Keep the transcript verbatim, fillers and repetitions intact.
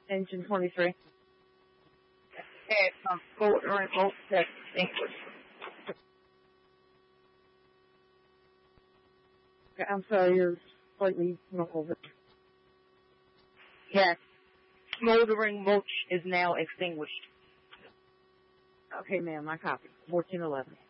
Engine twenty-three. Okay, um, smoldering mulch that's extinguished. Okay, I'm sorry, you're slightly muffled. Yes. Smoldering mulch is now extinguished. Okay, ma'am, I copy. fourteen eleven.